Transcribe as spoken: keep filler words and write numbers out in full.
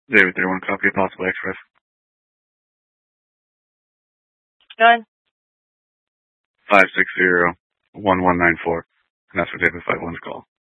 David three one, copy, possible express. Go ahead. five six zero, one one nine four. And that's for David five one's call.